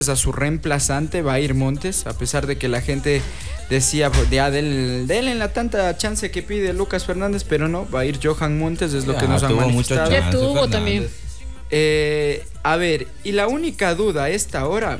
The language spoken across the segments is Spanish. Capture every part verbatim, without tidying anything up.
a su reemplazante va a ir Montes, a pesar de que la gente decía, ya del en la tanta chance que pide Lucas Fernández, pero no, va a ir Johan Montes, es lo ya, que nos han manifestado. Ya tuvo también. Eh, a ver, y la única duda a esta hora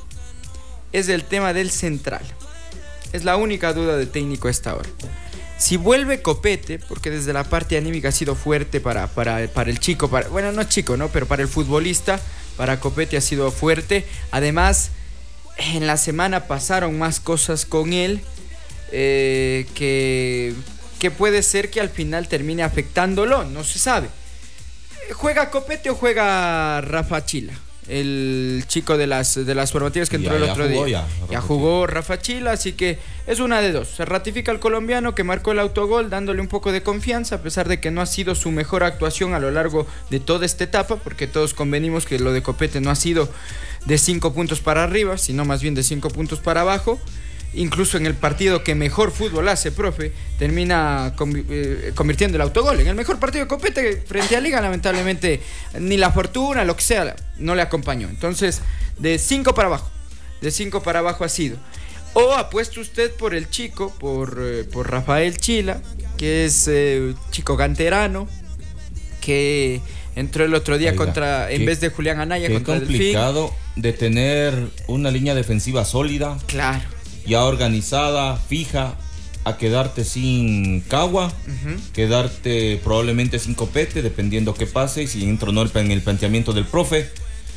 es el tema del central. Es la única duda de técnico a esta hora. Si vuelve Copete, porque desde la parte anímica ha sido fuerte para, para, para el chico, para, bueno, no chico, ¿no? Pero para el futbolista, para Copete ha sido fuerte. Además, en la semana pasaron más cosas con él eh, que, que puede ser que al final termine afectándolo, no se sabe. ¿Juega Copete o juega Rafa Chila? El chico de las, de las formativas que entró ya, el otro jugó, día. Ya, ya jugó Rafa Chila, así que es una de dos. Se ratifica el colombiano que marcó el autogol, dándole un poco de confianza, a pesar de que no ha sido su mejor actuación a lo largo de toda esta etapa, porque todos convenimos que lo de Copete no ha sido de cinco puntos para arriba, sino más bien de cinco puntos para abajo. Incluso en el partido que mejor fútbol hace, profe, termina conv- eh, convirtiendo el autogol. En el mejor partido de Copete frente a Liga, lamentablemente, ni la fortuna, lo que sea, no le acompañó. Entonces, de cinco para abajo, de cinco para abajo ha sido. O apuesta usted por el chico, por, eh, por Rafael Chila, que es eh, chico canterano, que entró el otro día Oiga, contra, en qué, vez de Julián Anaya, qué contra Delfín. Es complicado de tener una línea defensiva sólida. Claro. Ya organizada, fija, a quedarte sin Cagua, uh-huh. quedarte probablemente sin Copete, dependiendo qué pase, y si entra o no en el planteamiento del profe.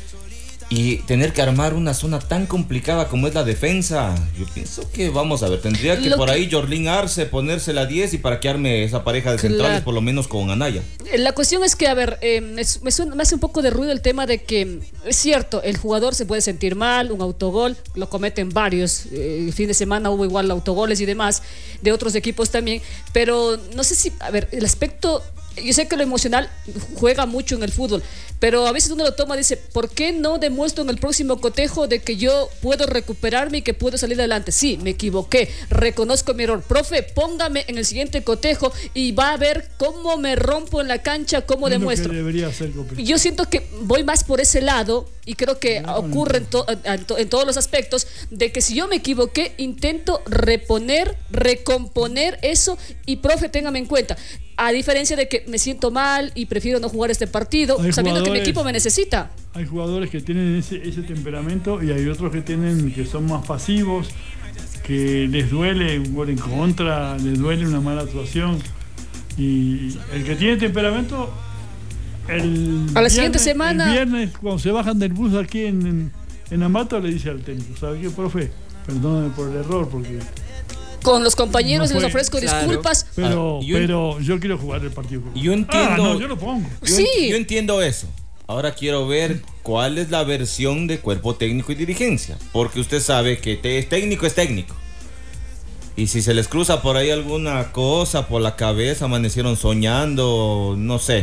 Y tener que armar una zona tan complicada como es la defensa, yo pienso que, vamos a ver, tendría que Lo por que... ahí Jorlin Arce ponerse la diez y para que arme esa pareja de claro. centrales, por lo menos con Anaya. La cuestión es que, a ver, eh, es, me, suena, me hace un poco de ruido el tema de que, es cierto, el jugador se puede sentir mal, un autogol, lo cometen varios, eh, el fin de semana hubo igual autogoles y demás, de otros equipos también, pero no sé si, a ver, el aspecto... Yo sé que lo emocional juega mucho en el fútbol, pero a veces uno lo toma y dice, ¿por qué no demuestro en el próximo cotejo de que yo puedo recuperarme y que puedo salir adelante? Sí, me equivoqué, reconozco mi error. Profe, póngame en el siguiente cotejo y va a ver cómo me rompo en la cancha, cómo es demuestro. Hacer, yo siento que voy más por ese lado y creo que no, ocurre en, to- en, to- en todos los aspectos, de que si yo me equivoqué, intento reponer, recomponer eso y, profe, téngame en cuenta. A diferencia de que me siento mal y prefiero no jugar este partido, hay sabiendo que mi equipo me necesita. Hay jugadores que tienen ese, ese temperamento y hay otros que tienen que son más pasivos, que les duele un gol en contra, les duele una mala actuación. Y el que tiene temperamento, el a la viernes, siguiente semana, el viernes cuando se bajan del bus aquí en, en, en Ambato, le dice al técnico, ¿sabe qué, profe? Perdóname por el error, porque... Con los compañeros no fue, les ofrezco claro. disculpas. Pero, ah, yo, pero yo quiero jugar el partido. Yo entiendo. Ah, no, yo lo pongo. Yo, sí. yo entiendo eso. Ahora quiero ver cuál es la versión de cuerpo técnico y dirigencia. Porque usted sabe que te, técnico es técnico. Y si se les cruza por ahí alguna cosa por la cabeza, amanecieron soñando, no sé.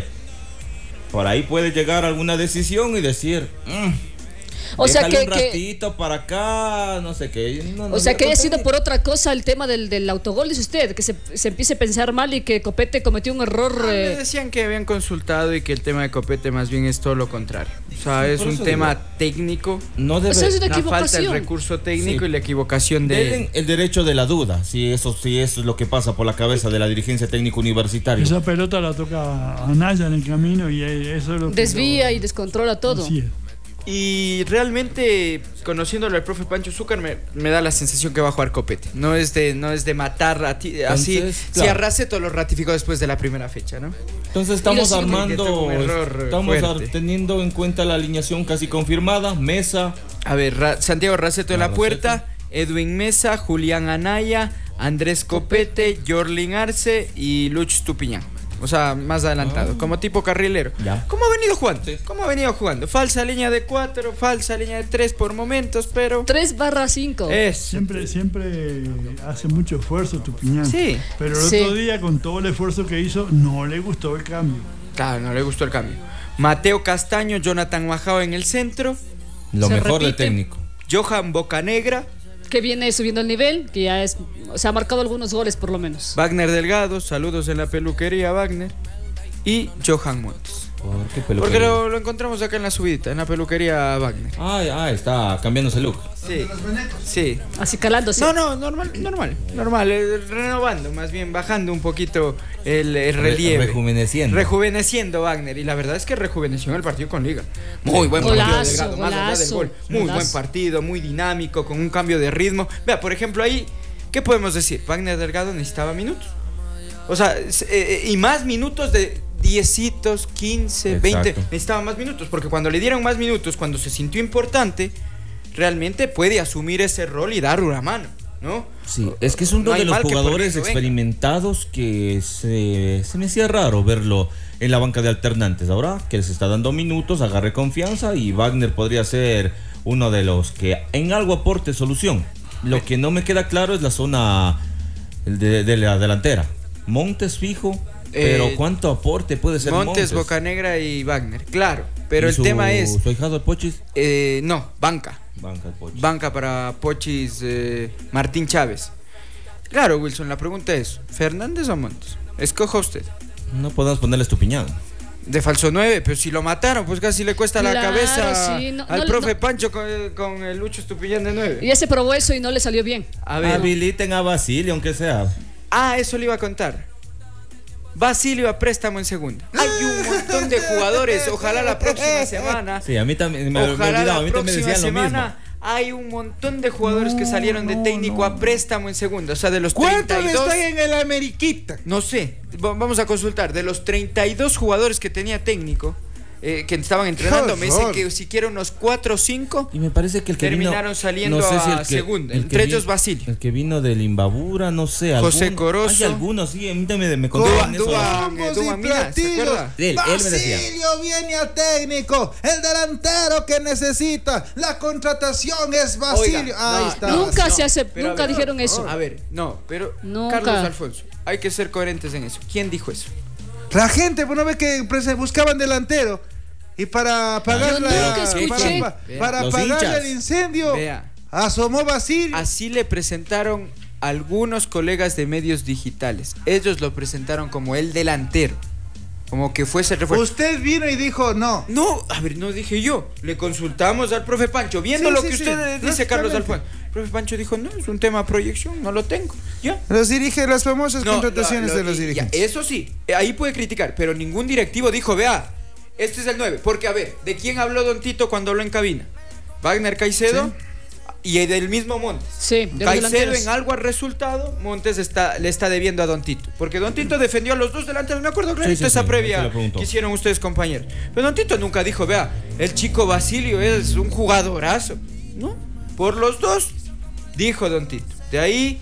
Por ahí puede llegar alguna decisión y decir... Mmm, O sea que, un ratito que, para acá, no sé qué. No, no o sea que haya sido por otra cosa el tema del, del autogol, dice usted, que se, se empiece a pensar mal y que Copete cometió un error. Ah, eh... me decían que habían consultado y que el tema de Copete más bien es todo lo contrario. O sea, sí, es un tema digo, técnico. No debe, o sea, es una equivocación. Falta el recurso técnico sí. y la equivocación de... Deben el derecho de la duda, si eso, si eso es lo que pasa por la cabeza de la dirigencia técnica universitaria. Esa pelota la toca a Naya en el camino y eso es lo que... Desvía lo... y descontrola todo. Así es. Y realmente, conociéndolo al profe Pancho Zúcar, me, me da la sensación que va a jugar Copete. No es de, no es de matar a ti, así. Entonces, claro. Si a Raceto lo ratificó después de la primera fecha, ¿no? Entonces estamos armando, estamos fuerte. teniendo en cuenta la alineación casi confirmada. Mesa. A ver, Ra- Santiago Raceto en la puerta, Edwin Mesa, Julián Anaya, Andrés Copete, Jorlin Arce y Luch Stupiñán. O sea, más adelantado, oh. como tipo carrilero. Ya. ¿Cómo ha venido jugando? Sí. ¿Cómo ha venido jugando? Falsa línea de cuatro, falsa línea de tres por momentos, pero... tres barra cinco. Es. Siempre, siempre hace mucho esfuerzo Tupiñán. Sí. Pero el sí. otro día, con todo el esfuerzo que hizo, no le gustó el cambio. Claro, no le gustó el cambio. Mateo Castaño, Jonathan Majao en el centro. Lo Se mejor repite. del técnico. Johan Bocanegra. Que viene subiendo el nivel, que ya es, se ha marcado algunos goles por lo menos. Wagner Delgado, saludos en la peluquería, Wagner. Y Johan Montes. ¿Por qué peluquería? Porque lo, lo encontramos acá en la subidita, en la peluquería Wagner. Ah, ah, está cambiándose el look. Sí, sí. Así calándose. No, no, normal, normal, normal, eh, renovando, más bien bajando un poquito el, el relieve. Re- rejuveneciendo. Rejuveneciendo Wagner, y la verdad es que rejuveneció en el partido con Liga. Muy buen partido Golazo, de Delgado, más allá del golazo, gol. Muy golazo. buen partido, muy dinámico, con un cambio de ritmo. Vea, por ejemplo, ahí, ¿qué podemos decir? Wagner Delgado necesitaba minutos. O sea, eh, y más minutos de diecitos, quince, Exacto. veinte. Necesitaba más minutos, porque cuando le dieron más minutos, cuando se sintió importante, realmente puede asumir ese rol y dar una mano, ¿no? Sí, es que es uno No hay de los mal que por jugadores bien no venga. experimentados que se, se me hacía raro verlo en la banca de alternantes. Ahora que les está dando minutos, agarre confianza y Wagner podría ser uno de los que en algo aporte solución. Lo que no me queda claro es la zona de, de la delantera. Montes fijo, pero Eh, ¿cuánto aporte puede ser Montes? Montes, Bocanegra y Wagner, claro. Pero ¿Y el su- tema es, ¿Su hijado el Pochis? eh, no, banca. Banca el Pochis. Banca para Pochis eh, Martín Chávez. Claro, Wilson, la pregunta es, ¿Fernández o Montes? Escoja usted. No podemos ponerle estupiñado. De falso nueve, pero si lo mataron, pues casi le cuesta la Claro, cabeza sí, no- al no- profe no. Pancho con, con el Lucho Estupiñán de nueve. Y ese probó eso y no le salió bien. A ver, Habiliten a Basilio, aunque sea. ah, eso le iba a contar. Basilio a préstamo en segunda. Hay un montón de jugadores. Ojalá la próxima semana. Sí, a mí también me, me he Ojalá olvidado, a la mí también me próxima decían lo mismo. semana. Hay un montón de jugadores que salieron de no, técnico no. a préstamo en segunda. O sea, de los ¿Cuántos treinta y dos. están en el Ameriquita? No sé, va- vamos a consultar. De los treinta y dos jugadores que tenía técnico, eh, que estaban entrenando, ¡Qué me dicen horror! que siquiera unos cuatro o cinco Y me parece que el que terminaron vino, saliendo no sé si el a que- segunda. el que Entre vi- ellos Basilio. El que vino del Imbabura, no sé. José algún- Corozo. Hay algunos, sí, a mí también me, me Con contaban eso. Duan, bombos eh, y Duan Mina, ¿se platillos. acuerda? Él- él me decía. Basilio viene al técnico, el delantero que necesita. La contratación es Basilio. Oiga, Ahí no, está. Nunca no, se hace, pero a nunca ver, dijeron eso. A ver, no, pero Nunca. Carlos Alfonso, hay que ser coherentes en eso. ¿Quién dijo eso? La gente, pues no ve que pues, buscaban delantero. Y para apagar Yo la, nunca escuché. para, Vea, para los apagar hinchas. el incendio, Vea. asomó Basilio. Así le presentaron algunos colegas de medios digitales. Ellos lo presentaron como el delantero. Como que fuese el refuerzo. Usted vino y dijo no. No, a ver, no dije yo. Le consultamos al profe Pancho. Viendo Sí, lo sí, que sí, usted dice, Carlos lógicamente. Alfonso. El profe Pancho dijo, no, es un tema de proyección, no lo tengo. ¿Ya? Los dirige las famosas No, contrataciones lo- lo- de los y- ya, dirigentes. eso sí, eh, ahí puede criticar, pero ningún directivo dijo, vea, este es el nueve. Porque, a ver, ¿de quién habló Don Tito cuando habló en cabina? Wagner Caicedo y del mismo Montes. Sí, de los Caicedo delanteros. en algo al resultado, Montes está, le está debiendo a Don Tito. Porque Don Tito defendió a los dos delanteros, me acuerdo clarito Sí, sí, esa sí, previa eso le preguntó. que hicieron ustedes, compañeros. Pero Don Tito nunca dijo, vea, el chico Basilio es un jugadorazo. No, por los dos, dijo Don Tito. De ahí,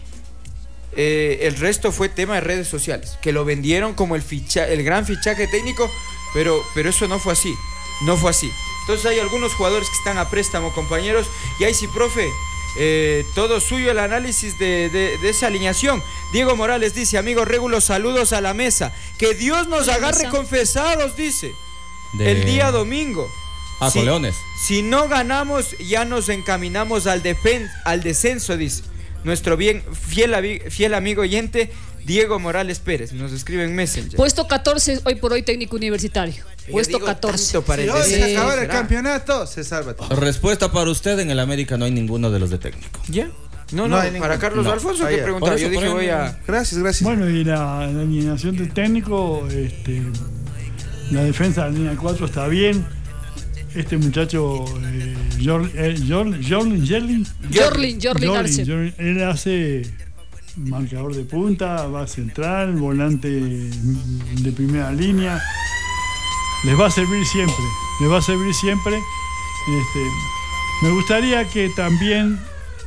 eh, el resto fue tema de redes sociales, que lo vendieron como el, ficha, el gran fichaje técnico, pero, pero eso no fue así, no fue así. Entonces hay algunos jugadores que están a préstamo, compañeros, y ahí sí, profe, eh, todo suyo el análisis de, de, de esa alineación. Diego Morales dice, amigo Régulo, saludos a la mesa, que Dios nos Hola, agarre mesa. confesados, dice, De- el día domingo. Ah, Si- con Leones. Si no ganamos, ya nos encaminamos al, defen- al descenso, dice nuestro bien fiel, avi- fiel amigo oyente Diego Morales Pérez. Nos escribe en Messenger. Puesto catorce hoy por hoy técnico universitario. Yo Puesto digo catorce. tanto para Si el hoy descenso, se acaba el ¿será? campeonato, se salva todo. Respuesta para usted, en el América no hay ninguno de los de técnico. ¿Ya? No, No no, hay para ningún- Carlos no. Alfonso Ah, que ya. preguntaba. Por eso, Yo dije, por voy eso. a... Gracias, gracias. Bueno, y la, la alineación del técnico, este, la defensa de la línea cuatro está bien. Este muchacho, eh, Jor- eh, Jor- Jorlin, Jerlin, Jorlin, Jorlin Jorlin, Arce. Jorlin, él hace marcador de punta, va central, volante de primera línea. Les va a servir siempre, les va a servir siempre. Este, me gustaría que también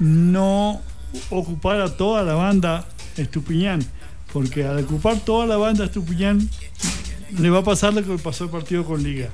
no ocupara toda la banda Estupiñán, porque al ocupar toda la banda Estupiñán le va a pasar lo que pasó el partido con Liga.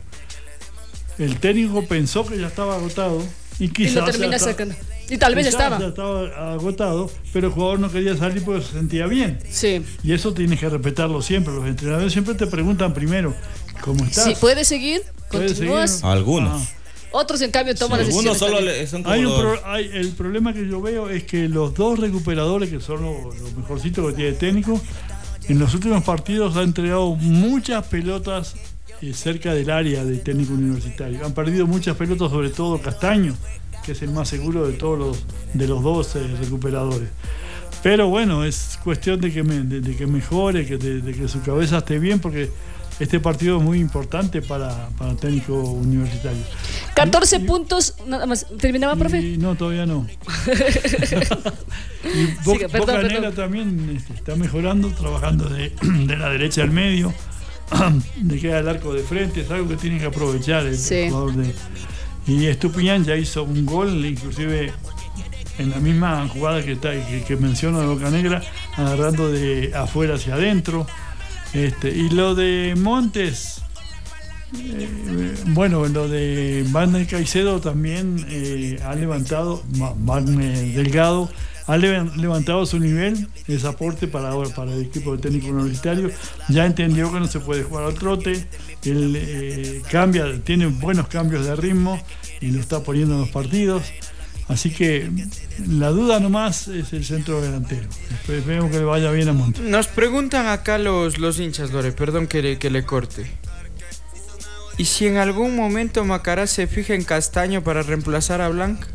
El técnico pensó que ya estaba agotado y Y quizás lo termina ya está- sacando. Y tal vez quizás estaba. ya estaba agotado, pero el jugador no quería salir porque se sentía bien. Sí. Y eso tienes que respetarlo siempre. Los entrenadores siempre te preguntan primero, ¿cómo estás? Sí, puedes seguir, ¿Puedes continúas. seguir? Algunos. Ah. Otros en cambio toman las Algunos decisiones. solo también. le- son como Hay un los- pro- hay- el problema que yo veo es que los dos recuperadores, que son los, los mejorcitos que tiene el técnico, en los últimos partidos han entregado muchas pelotas eh, cerca del área de Técnico Universitario. Han perdido muchas pelotas, sobre todo Castaño, que es el más seguro de todos los, de los dos eh, recuperadores. Pero bueno, es cuestión de que, me, de, de que mejore, que de, de que su cabeza esté bien, porque este partido es muy importante para, para el Técnico Universitario. catorce y, puntos, nada más. ¿Terminaba, profe? Y, no, todavía no. Y Bo, Siga, perdón, Boca Negra también este, está mejorando, trabajando de, de la derecha al medio, de queda el arco de frente, es algo que tiene que aprovechar el sí. jugador de... Y Estupiñán ya hizo un gol, inclusive en la misma jugada que, está, que, que menciono de Boca Negra, agarrando de afuera hacia adentro. Este, y lo de Montes, eh, bueno, lo de Wagner Caicedo también eh, ha levantado, Wagner Delgado ha levantado su nivel, ese aporte para ahora para el equipo de Técnico Universitario. Ya entendió que no se puede jugar al trote, él eh, cambia, tiene buenos cambios de ritmo y lo está poniendo en los partidos. Así que la duda nomás es el centro delantero. Esperemos que le vaya bien a Montes. Nos preguntan acá los, los hinchas, Lore, perdón que le, que le corte. ¿Y si en algún momento Macará se fija en Castaño para reemplazar a Blanc?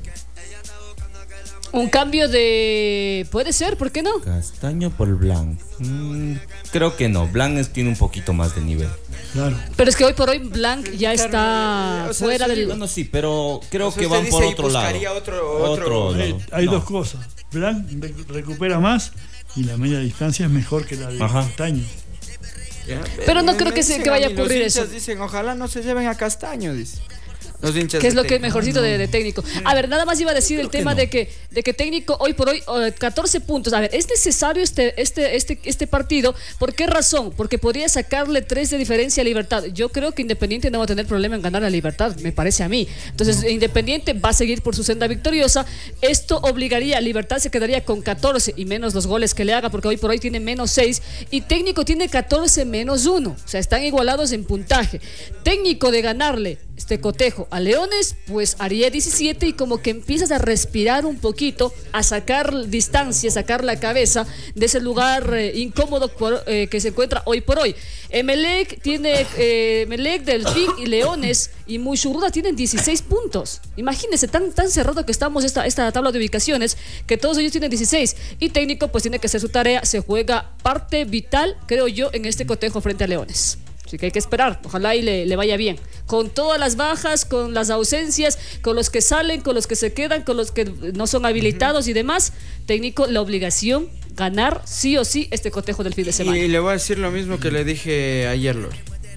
Un cambio de... puede ser, ¿por qué no? Castaño por Blanc. Mm, creo que no. Blanc es, tiene un poquito más de nivel. Claro. Pero es que hoy por hoy Blanc ya está o sea, fuera sí, del... No, no, sí, pero creo o sea, que van por otro lado. Otro, otro, otro hay lado. hay no. dos cosas. Blanc recupera más y la media distancia es mejor que la de Ajá. Castaño. Ya, pero no creo que, se, que vaya a ocurrir eso. Dicen, ojalá no se lleven a Castaño, dice. Los hinchas que es lo que es mejorcito de, de técnico. A ver, nada más iba a decir el tema de que de que técnico hoy por hoy catorce puntos. A ver, es necesario este este este este partido. ¿Por qué razón? Porque podría sacarle tres de diferencia a Libertad. Yo creo que Independiente no va a tener problema en ganar a Libertad, me parece a mí. Entonces, no. Independiente va a seguir por su senda victoriosa. Esto obligaría a Libertad, se quedaría con catorce y menos los goles que le haga, porque hoy por hoy tiene menos seis y Técnico tiene catorce menos uno. O sea, están igualados en puntaje. Técnico de ganarle este cotejo a Leones, pues haría diecisiete y como que empiezas a respirar un poquito, a sacar distancia, sacar la cabeza de ese lugar eh, incómodo por, eh, que se encuentra hoy por hoy. Emelec tiene, eh, Emelec, Delfín y Leones y Muchurruda tienen dieciséis puntos. Imagínense, tan, tan cerrado que estamos esta, esta tabla de ubicaciones, que todos ellos tienen dieciséis y Técnico pues tiene que hacer su tarea, se juega parte vital, creo yo, en este cotejo frente a Leones. Así que hay que esperar, ojalá y le, le vaya bien. Con todas las bajas, con las ausencias, con los que salen, con los que se quedan, con los que no son habilitados uh-huh. y demás, Técnico, la obligación, ganar sí o sí este cotejo del fin de semana. Y le voy a decir lo mismo que le dije ayer, Lore.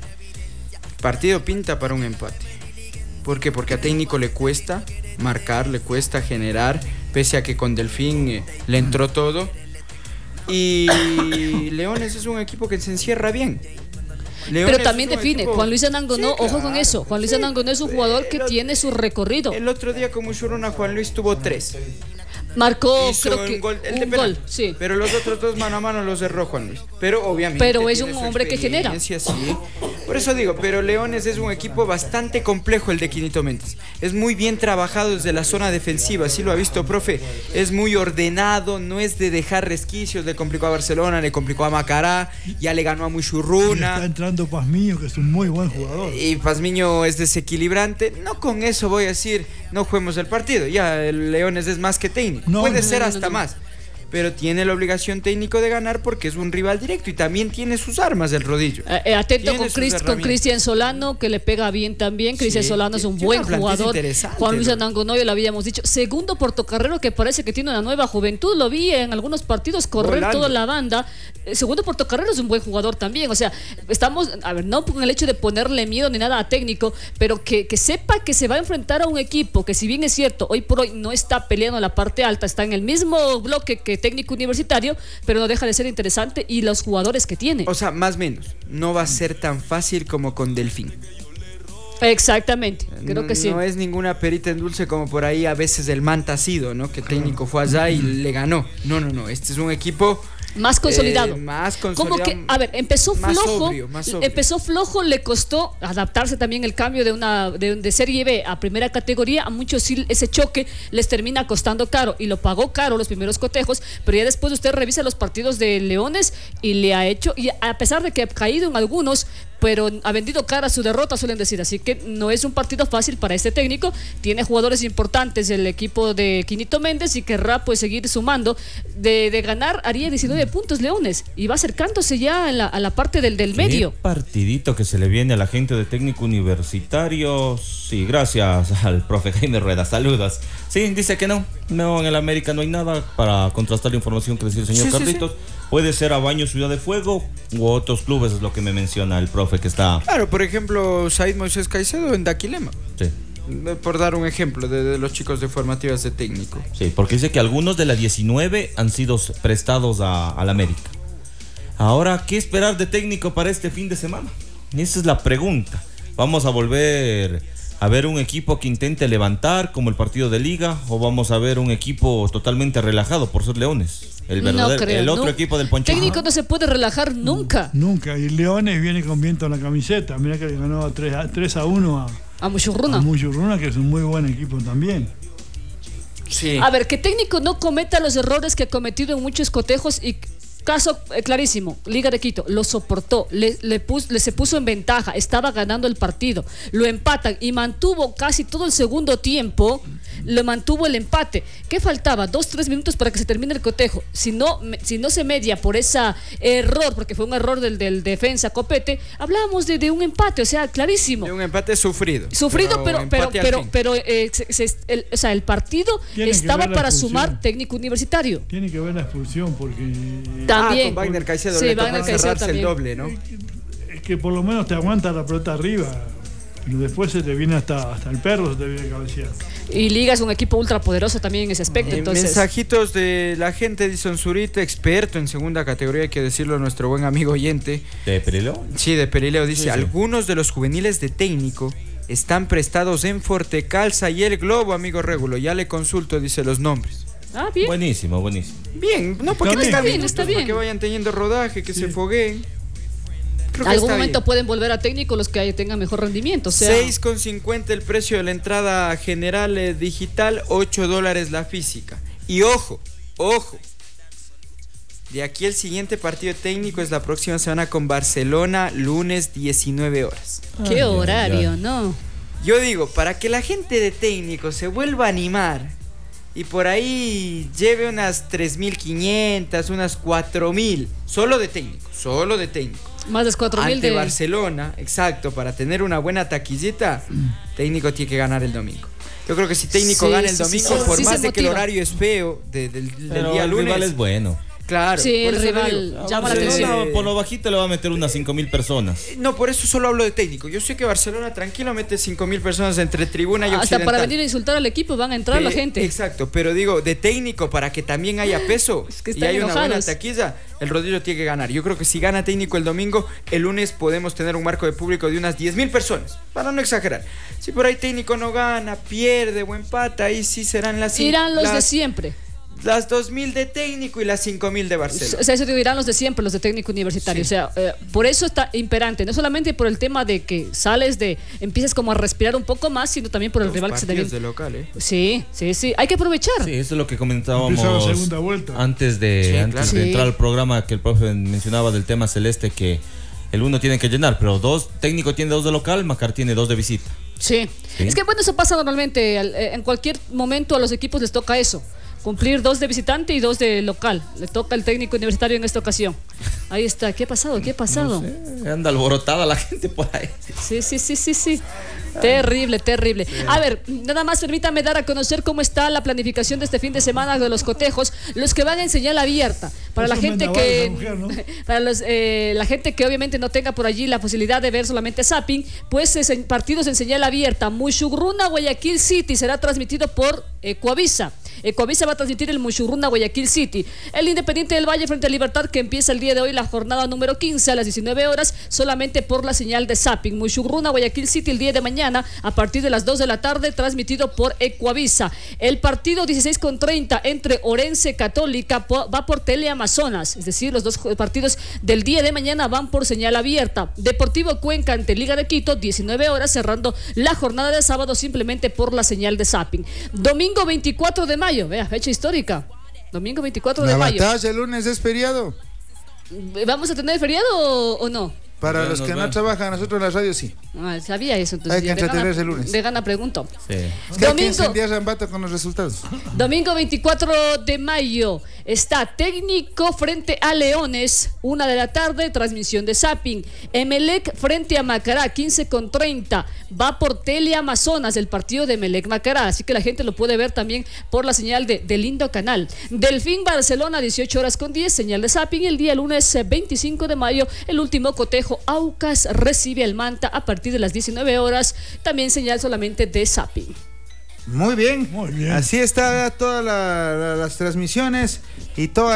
Partido pinta para un empate. ¿Por qué? Porque a Técnico le cuesta marcar, le cuesta generar, pese a que con Delfín eh, le entró todo. Y Leones es un equipo que se encierra bien. Leones pero también define, equipo... Juan Luis Anangonó, sí, ojo claro, con eso, Juan Luis sí, Anangonó es un jugador que el, tiene su recorrido. El otro día con Muchuruna Juan Luis tuvo tres. Marcó, hizo creo que un gol, el un de penal, gol, sí. Pero los otros dos mano a mano los cerró Juan Luis. Pero obviamente Pero es un hombre que genera. Sí. Por eso digo, pero Leones es un equipo bastante complejo el de Quinito Méndez. Es muy bien trabajado desde la zona defensiva, así lo ha visto, profe. Es muy ordenado, no es de dejar resquicios. Le complicó a Barcelona, le complicó a Macará, ya le ganó a Muchurruna. Está entrando Pazmiño, que es un muy buen jugador. Y Pazmiño es desequilibrante. No con eso voy a decir, no juguemos el partido. Ya el Leones es más que técnico. No, Puede no, ser no, hasta no, no. más. Pero tiene la obligación Técnico de ganar porque es un rival directo y también tiene sus armas del rodillo. Eh, atento con, Chris, con Cristian Solano, que le pega bien también. Cristian sí, Solano es un buen jugador. Juan Luis Anangonó, lo habíamos dicho. Segundo portocarrero que parece que tiene una nueva juventud. Lo vi en algunos partidos correr Volando. toda la banda. El segundo portocarrero es un buen jugador también. O sea, estamos, a ver, no con el hecho de ponerle miedo ni nada a Técnico, pero que, que sepa que se va a enfrentar a un equipo que, si bien es cierto, hoy por hoy no está peleando en la parte alta, está en el mismo bloque que Técnico Universitario, pero no deja de ser interesante y los jugadores que tiene. O sea, más o menos, no va a ser tan fácil como con Delfín. Exactamente, creo que sí. No es ninguna perita en dulce como por ahí a veces el Manta ha sido, ¿no? Que Técnico fue allá y le ganó. No, no, no, este es un equipo más consolidado. Eh, más consolidado. Como que, a ver, empezó más flojo, sobrio, más sobrio. empezó flojo, le costó adaptarse también el cambio de una de, de Serie B a primera categoría. A muchos sí ese choque les termina costando caro y lo pagó caro los primeros cotejos, pero ya después usted revisa los partidos de Leones y le ha hecho, y a pesar de que ha caído en algunos, pero ha vendido cara a su derrota, suelen decir. Así que no es un partido fácil para este técnico. Tiene jugadores importantes el equipo de Quinito Méndez y querrá pues seguir sumando. De, de ganar haría diecinueve puntos Leones y va acercándose ya a la, a la parte del, del medio. Qué partidito que se le viene a la gente de Técnico Universitario. Sí, gracias al profe Jaime Rueda. Saludos. Sí, dice que no. No, en el América no hay nada para contrastar la información que decía el señor Sí, sí, Carlitos. sí. Puede ser a Baños Ciudad de Fuego u otros clubes, es lo que me menciona el profe que está. Claro, por ejemplo, Said Moisés Caicedo en Daquilema. Sí. Por dar un ejemplo de, de los chicos de formativas de técnico. Sí, porque dice que algunos de la diecinueve han sido prestados a, al América. Ahora, ¿qué esperar de técnico para este fin de semana? Esa es la pregunta. Vamos a volver a ver un equipo que intente levantar como el partido de Liga, o vamos a ver un equipo totalmente relajado por ser Leones. El verdadero, No creo, el otro no. equipo del Poncho. Técnico no se puede relajar nunca. Nunca. Y Leones viene con viento en la camiseta. Mira que le ganó tres a uno a, A Muchurruna. a Muchurruna, que es un muy buen equipo también. Sí. A ver, que técnico no cometa los errores que ha cometido en muchos cotejos y caso eh, clarísimo, Liga de Quito lo soportó, le, le, pus- le se puso en ventaja, estaba ganando el partido, lo empatan y mantuvo casi todo el segundo tiempo, le mantuvo el empate. ¿Qué faltaba? Dos, tres minutos para que se termine el cotejo. Si no, me- si no se media por ese error, porque fue un error del, del defensa Copete, hablábamos de, de un empate, o sea, clarísimo. De un empate sufrido. Sufrido, pero, pero, empate al pero, fin. pero, eh, se- se- el, o sea, el partido Tiene que estaba ver la para expulsión. sumar técnico universitario. Tiene que ver la expulsión porque También. Ah, con Wagner Caicedo Sí, le tocó Wagner Caicedo cerrarse el también. doble, ¿no? es que por lo menos te aguanta la pelota arriba. Pero después se te viene hasta, hasta el perro, se te viene a cabecear. Y Liga es un equipo ultrapoderoso también en ese aspecto. Eh, Entonces, mensajitos de la gente, Edison Zurita, experto en segunda categoría, hay que decirlo, nuestro buen amigo oyente. ¿De Perileo? Sí, de Perileo, dice, Sí, sí. algunos de los juveniles de técnico están prestados en Fortecalza y El Globo, amigo Régulo. Ya le consulto, dice los nombres. ah, bien. Buenísimo, buenísimo. Bien, no, porque Está tengan bien, minutos, está para bien. que vayan teniendo rodaje, que Sí. se fogueen. Creo que Algún está momento bien. pueden volver a técnico los que tengan mejor rendimiento. O sea, seis con cincuenta el precio de la entrada general eh, digital, ocho dólares la física. Y ojo, ojo. De aquí el siguiente partido técnico es la próxima semana con Barcelona, lunes diecinueve horas. qué Ay, horario, ay, ay. ¿no? Yo digo, para que la gente de técnico se vuelva a animar y por ahí lleve unas tres mil quinientas, unas cuatro mil, solo de técnico, solo de técnico. Más de cuatro mil Ante de. Barcelona, exacto, para tener una buena taquillita, técnico tiene que ganar el domingo. Yo creo que si técnico Sí, gana el sí, sí, domingo, sí, por sí más se de que el motiva. horario es feo de- del, del Pero día el lunes, rival es bueno. claro. Sí, por el eso le rival digo. llama la Barcelona- atención. Por lo bajito le va a meter unas cinco mil personas. No, por eso solo hablo de técnico. Yo sé que Barcelona tranquilo mete cinco mil personas entre tribuna y Hasta occidental. para venir a insultar al equipo van a entrar la Pe- gente. Exacto, pero digo, de técnico para que también haya peso Es que y están haya una buena enojados. taquilla, el Rodillo tiene que ganar. Yo creo que si gana técnico el domingo, el lunes podemos tener un marco de público de unas diez mil personas, para no exagerar. Si por ahí técnico no gana, pierde o empata, ahí sí serán las cin- Irán los las, de siempre. las dos mil de técnico y las cinco mil de Barcelona. O sea, eso digo, irán los de siempre, los de técnico universitario. Sí. O sea, eh, por eso está imperante. No solamente por el tema de que sales de. Empiezas como a respirar un poco más, sino también por el Los rival que se te partidos viene. de local, ¿eh? Sí, sí, sí. Hay que aprovechar. Sí, eso es lo que comentábamos Empieza la segunda vuelta. antes de, Sí, antes claro. de Sí. entrar al programa, que el profe mencionaba del tema celeste, que el uno tiene que llenar, pero dos, técnico tiene dos de local, Macar tiene dos de visita. Sí. Sí. Es que bueno, eso pasa normalmente. al- eh, En cualquier momento a los equipos les toca eso. Cumplir dos de visitante y dos de local. Le toca al técnico universitario en esta ocasión. Ahí está. ¿Qué ha pasado? ¿Qué ha pasado? Eh, Anda alborotada la gente por ahí. Sí, sí, sí, sí, sí. Terrible, terrible. A ver, nada más permítame dar a conocer cómo está la planificación de este fin de semana de los cotejos, los que van en señal abierta. Para la Es un gente vendaval que esa mujer, ¿no? para los, eh, la gente que obviamente no tenga por allí la posibilidad de ver solamente zapping, pues es en partidos en señal abierta. Mushurruna Guayaquil City será transmitido por Ecuavisa. Ecuavisa va a transmitir el Mushurruna Guayaquil City. El Independiente del Valle frente a Libertad, que empieza el día de hoy la jornada número quince a las diecinueve horas, solamente por la señal de zapping. Mushurruna Guayaquil City el día de mañana a partir de las dos de la tarde, transmitido por Ecuavisa. El partido dieciséis con treinta entre Orense Católica po- va por Teleamazonas, es decir, los dos ju- partidos del día de mañana van por señal abierta. Deportivo Cuenca ante Liga de Quito, diecinueve horas, cerrando la jornada de sábado simplemente por la señal de zapping. Domingo veinticuatro de mayo, vea, fecha histórica. Domingo veinticuatro de La mayo. batalla el lunes es feriado. ¿Vamos a tener feriado o, o no? Para Ya los nos que va. no trabajan, nosotros en la radio sí. Ah, sabía eso, entonces. Hay que ya de gana- entretenerse el lunes. De gana pregunto. Sí. Es que hay que Domingo. incendiar Rambato con los resultados. Domingo veinticuatro de mayo está Técnico frente a Leones, una de la tarde, transmisión de Zapping. Emelec frente a Macará, quince con treinta. Va por Tele Amazonas el partido de Emelec Macará, así que la gente lo puede ver también por la señal de, de Lindo Canal. Delfín Barcelona, dieciocho horas con diez, señal de Zapping. El día lunes eh, veinticinco de mayo, el último cotejo, Aucas recibe al Manta a partir de las diecinueve horas, también señal solamente de Zapping. Muy bien. Muy bien. Así está todas la, la, las transmisiones y toda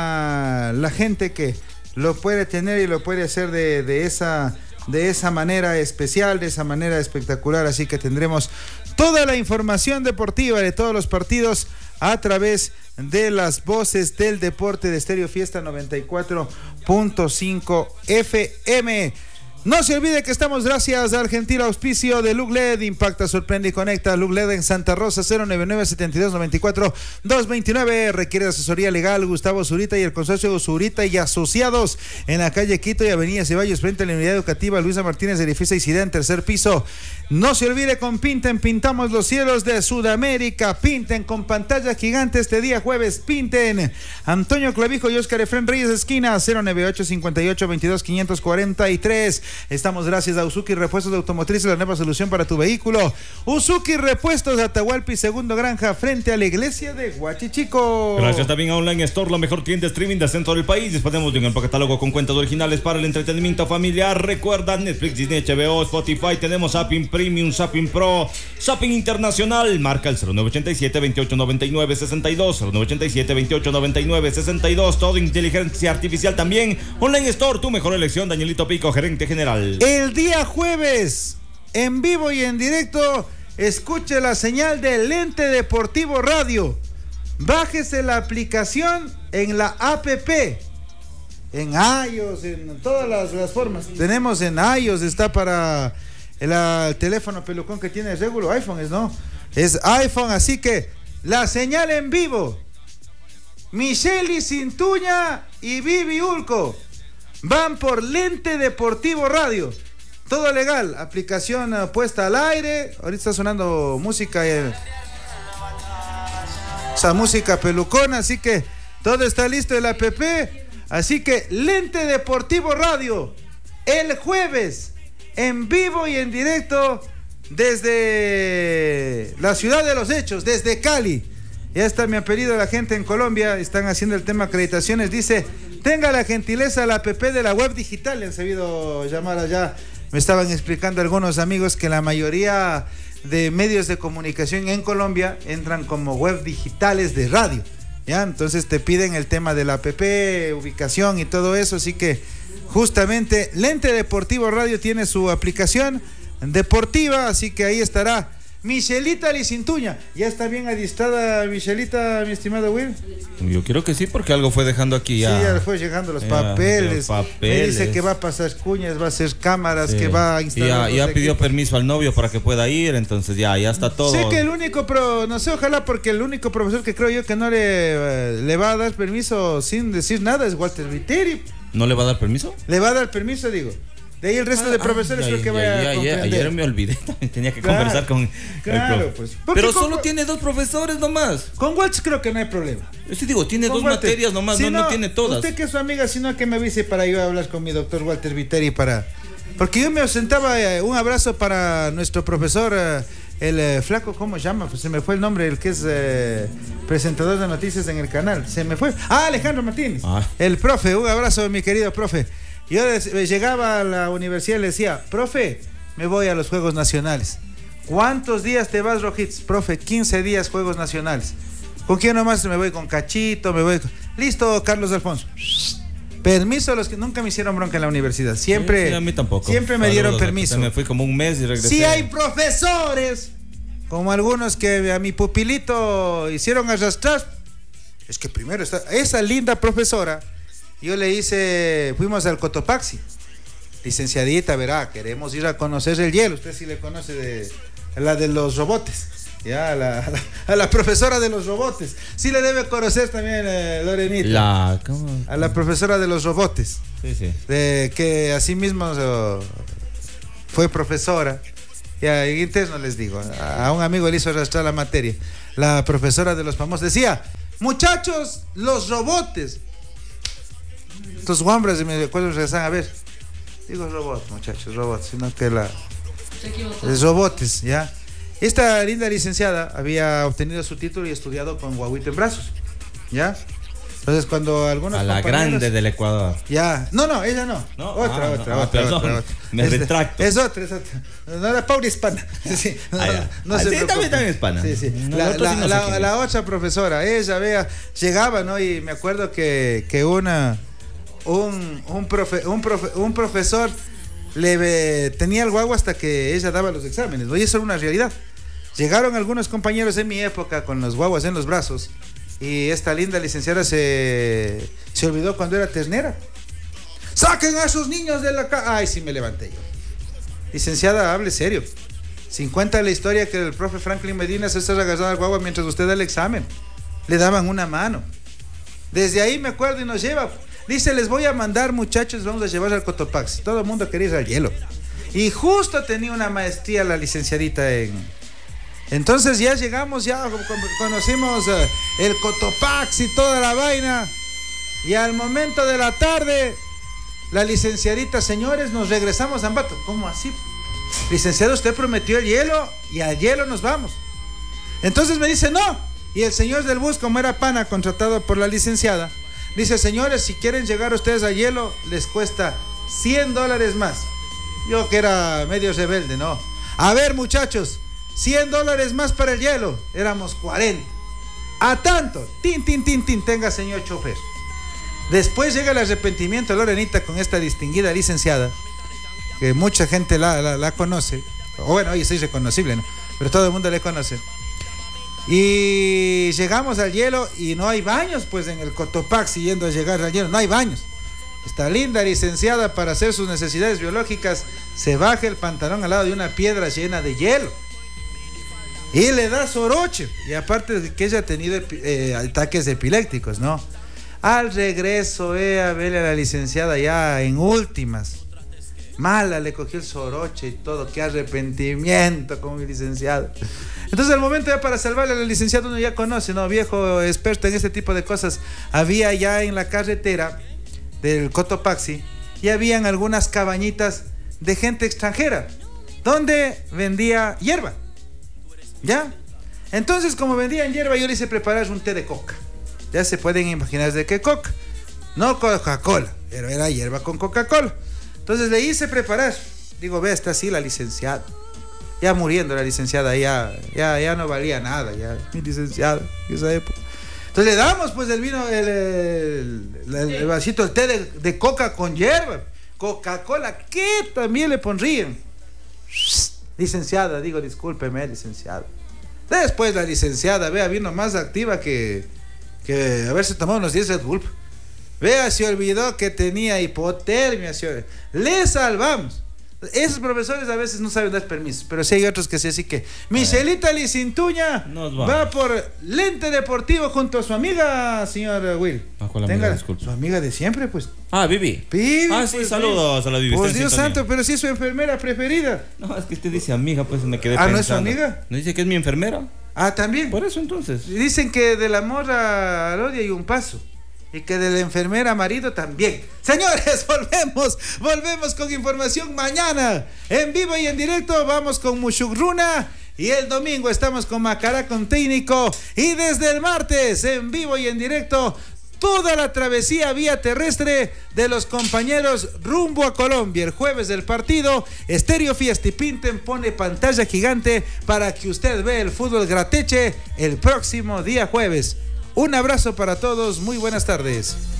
la, la gente que lo puede tener y lo puede hacer de, de, esa, de esa manera especial, de esa manera espectacular. Así que tendremos toda la información deportiva de todos los partidos a través de las voces del deporte de Stereo Fiesta noventa y cuatro punto cinco F M. No se olvide que estamos gracias al gentil auspicio de Look L E D. Impacta, sorprende y conecta. Look L E D en Santa Rosa, cero nueve nueve, setenta y dos, noventa y cuatro, doscientos veintinueve. Requiere asesoría legal. Gustavo Zurita y el consorcio Zurita y Asociados en la calle Quito y avenida Ceballos, frente a la unidad educativa Luisa Martínez, edificio Isidea, en tercer piso. No se olvide, con Pinten pintamos los cielos de Sudamérica. Pinten con pantalla gigante este día jueves. Pinten. Antonio Clavijo y Oscar Efren Reyes, esquina, cero nueve ocho, cincuenta y ocho, veintidós, quinientos cuarenta y tres. Estamos gracias a Uzuki Repuestos de Automotrices, la nueva solución para tu vehículo. Uzuki Repuestos de Atahualpi, segundo granja, frente a la iglesia de Huachichico. Gracias también a Online Store, la mejor tienda streaming del centro del país. Disponemos de un amplio catálogo con cuentas originales para el entretenimiento familiar. Recuerda Netflix, Disney, H B O, Spotify. Tenemos Zapping Premium, Zapping Pro, Zapping Internacional. Marca el cero nueve ochenta y siete, veintiocho noventa y nueve, sesenta y dos, cero nueve ochenta y siete, veintiocho noventa y nueve, sesenta y dos. Todo inteligencia artificial también. Online Store, tu mejor elección. Danielito Pico, gerente general. El día jueves, en vivo y en directo, escuche la señal de Lente Deportivo Radio. Bájese la aplicación en la app, en iOS, en todas las, las formas. Tenemos en iOS, está para el, el teléfono pelucón que tiene Regulo, iPhone es, ¿no? Es iPhone, así que la señal en vivo. Micheli Cintuña y Vivi Ulco van por Lente Deportivo Radio. Todo legal, aplicación uh, puesta al aire. Ahorita está sonando música, eh, esa música pelucona, así que todo está listo en la app. Así que Lente Deportivo Radio, el jueves, en vivo y en directo, desde la ciudad de los hechos, desde Cali. Ya está mi apellido, la gente en Colombia, están haciendo el tema acreditaciones, dice... Tenga la gentileza la app de la web digital, le han sabido llamar allá. Me estaban explicando algunos amigos que la mayoría de medios de comunicación en Colombia entran como web digitales de radio, ¿ya? Entonces te piden el tema de la app, ubicación y todo eso, así que justamente Lente Deportivo Radio tiene su aplicación deportiva, así que ahí estará Michelita Licintuña. ¿Ya está bien adiestrada Michelita, mi estimado Will? Yo creo que sí, porque algo fue dejando aquí ya. Sí, ya le fue llegando los Ya, papeles. los papeles. Me dice que va a pasar cuñas, va a hacer cámaras, Sí. que va a Y instalar. ya, ya los pidió equipos. permiso al novio para que pueda ir, entonces ya, ya está todo. Sé que el único, pro, no sé, ojalá, porque el único profesor que creo yo que no le, eh, le va a dar permiso sin decir nada es Walter Viteri. ¿No le va a dar permiso? Le va a dar permiso, digo. De ahí el resto de profesores Ah, creo ya, que ya, vaya ya, a ya, comprender. ayer me olvidé, también tenía que Claro, conversar con claro, el profe. pues. Porque Pero con- solo tiene dos profesores nomás. Con Waltz creo que no hay problema. Yo sí digo, tiene Con dos Walter. materias nomás, Si no, no tiene todas. Usted que es su amiga, sino que me avise para yo hablar con mi doctor Walter Viteri para... Porque yo me ausentaba, eh, un abrazo para nuestro profesor, eh, el eh, flaco, ¿cómo se llama? Pues se me fue el nombre, el que es eh, presentador de noticias en el canal. Se me fue. Ah, Alejandro Martínez. Ah. El profe, un abrazo, mi querido profe. Yo des- llegaba a la universidad y le decía, profe, me voy a los Juegos Nacionales. ¿Cuántos días te vas, Rojitz? Profe, quince días Juegos Nacionales. ¿Con quién nomás? Me voy con Cachito, me voy con... Listo, Carlos Alfonso. Permiso a los que nunca me hicieron bronca en la universidad. Siempre, Sí, a mí tampoco. siempre me Saludos, dieron aquí permiso. Me fui como un mes y regresé. Si hay profesores, como algunos que a mi pupilito hicieron arrastrar, es que primero está esa linda profesora. Yo le hice, fuimos al Cotopaxi, licenciadita, verá, queremos ir a conocer el hielo. Usted sí le conoce de la de los robotes. Ya, a la, a la, a la profesora de los robotes. Sí le debe conocer también, eh, Lorenita. La, ¿cómo? A la profesora de los robotes. Sí, sí. De, que así mismo uh, fue profesora. Ya, en interno les digo, a, a un amigo le hizo arrastrar la materia. La profesora de los famosos decía, muchachos, los robotes. Estos hombres me recuerdo regresan a ver. Digo robots, muchachos, robots, sino que la... Es robotes, ya. Esta linda licenciada había obtenido su título y estudiado con guaguita en brazos, ¿ya? Entonces cuando algunos a la grande del Ecuador. Ya, no, no, ella no, no otra, ah, otra, no, otra, perdón, otra, otra. Me es, retracto. Es otra, es otra. No era Paula hispana. Sí, no, ah, no ah, se sí, también, también hispana. Sí, sí. No, la, la, sí no la, la otra profesora, ella vea, llegaba, ¿no? Y me acuerdo que, que una, un, un, profe, un, profe, un profesor le tenía el guagua hasta que ella daba los exámenes, ¿no? Y eso era una realidad. Llegaron algunos compañeros en mi época con los guaguas en los brazos y esta linda licenciada se, se olvidó cuando era ternera. ¡Saquen a esos niños de la casa! Ay, sí me levanté yo. Licenciada, hable serio. Sin cuenta la historia que el profe Franklin Medina se está agarrando al guagua mientras usted da el examen. Le daban una mano. Desde ahí me acuerdo y nos lleva. Dice, les voy a mandar, muchachos, vamos a llevar al Cotopaxi. Todo el mundo quería ir al hielo. Y justo tenía una maestría la licenciadita en... Entonces ya llegamos, ya conocimos uh, el Cotopaxi y toda la vaina. Y al momento de la tarde, la licenciadita, señores, nos regresamos a Ambato. ¿Cómo así? Licenciado, usted prometió el hielo y al hielo nos vamos. Entonces me dice, no. Y el señor del bus, como era pana, contratado por la licenciada, dice, señores, si quieren llegar ustedes al hielo, les cuesta cien dólares más. Yo que era medio rebelde, ¿no? A ver, muchachos, cien dólares más para el hielo. Éramos cuarenta. A tanto. Tin, tin, tin, tin. Tenga, señor chofer. Después llega el arrepentimiento, Lorenita, con esta distinguida licenciada, que mucha gente la, la, la conoce. O bueno, oye, es irreconocible, ¿no? Pero todo el mundo le conoce. Y llegamos al hielo y no hay baños, pues en el Cotopaxi, yendo a llegar al hielo, no hay baños. Esta linda licenciada, para hacer sus necesidades biológicas, se baja el pantalón al lado de una piedra llena de hielo. Y le da soroche. Y aparte de que ella ha tenido eh, ataques epilépticos, ¿no? Al regreso, eh, a verle a la licenciada ya en últimas. Mala, le cogió el soroche y todo. Qué arrepentimiento con mi licenciado. Entonces, al momento ya para salvarle a la licenciada, uno ya conoce, ¿no? Viejo experto en este tipo de cosas. Había ya en la carretera del Cotopaxi, y habían algunas cabañitas de gente extranjera, donde vendía hierba. ¿Ya? Entonces, como vendían hierba, yo le hice preparar un té de coca. Ya se pueden imaginar de qué coca. No Coca-Cola, pero era hierba con Coca-Cola. Entonces le hice preparar. Digo, ve, está así la licenciada. Ya muriendo la licenciada, ya, ya, ya no valía nada, ya, mi licenciada, en esa época. Entonces le damos pues el vino, el, el, el, el vasito, el té de, de coca con hierba. Coca-Cola, ¿qué también le pondrían? Licenciada, digo, discúlpeme, licenciada. Después la licenciada, vea, vino más activa que, que haberse tomado unos diez Red Bull. Vea, se olvidó que tenía hipotermia, señores. Le salvamos. Esos profesores a veces no saben dar permisos, pero sí hay otros que sí, así que Michelita Licintuña va por lente deportivo junto a su amiga, señor Will. Ah, con la Tenga, amiga, disculpe. su amiga de siempre, pues. Ah, Vivi. Vivi, ah, sí, pues, saludos a la Vivi. Por Dios santo, pero sí es su enfermera preferida. No, es que usted dice amiga, pues me quedé ah, pensando. ¿no es su amiga? ¿No dice que es mi enfermera? Ah, también. Por eso entonces. Dicen que del amor al odio hay un paso. Y que de la enfermera marido también. Señores, volvemos, volvemos con información mañana. En vivo y en directo vamos con Mushugruna. Y el domingo estamos con Macará con técnico. Y desde el martes, en vivo y en directo, toda la travesía vía terrestre de los compañeros rumbo a Colombia. El jueves del partido, Estéreo Fiesta y Pinten pone pantalla gigante para que usted vea el fútbol grateche el próximo día jueves. Un abrazo para todos, muy buenas tardes.